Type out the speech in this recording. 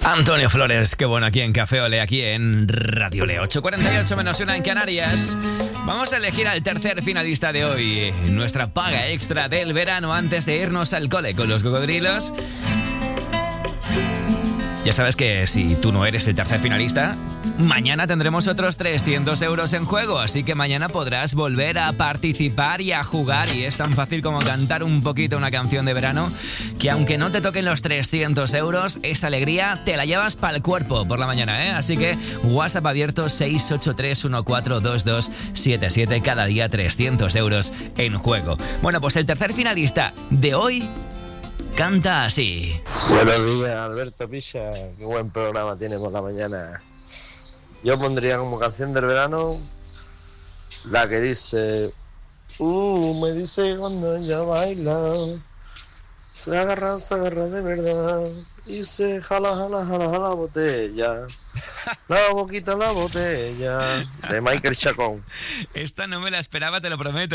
Antonio Flores, qué bueno aquí en Café Ole, aquí en Radio Le. 8:48 menos 1 en Canarias. Vamos a elegir al tercer finalista de hoy, nuestra paga extra del verano antes de irnos al cole con los cocodrilos. Ya sabes que si tú no eres el tercer finalista, mañana tendremos otros 300 euros en juego, así que mañana podrás volver a participar y a jugar, y es tan fácil como cantar un poquito una canción de verano, que aunque no te toquen los 300 euros, esa alegría te la llevas para el cuerpo por la mañana, ¿eh? Así que WhatsApp abierto 683142277, cada día 300 euros en juego. Bueno, pues el tercer finalista de hoy canta así. Buenos días, Alberto Picha. Qué buen programa tiene por la mañana. Yo pondría como canción del verano la que dice: me dice cuando ella baila, se agarra de verdad y se jala la botella. La boquita la botella. De Michael Chacón. Esta no me la esperaba, te lo prometo.